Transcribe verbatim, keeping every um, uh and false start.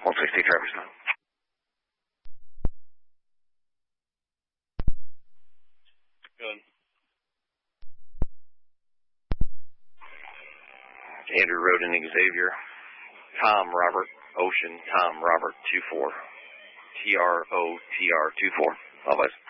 one sixty Traverse now. Good. Andrew Roden, Xavier. Tom, Robert, Ocean, Tom, Robert, two four. T R O T R two four. Bye-bye.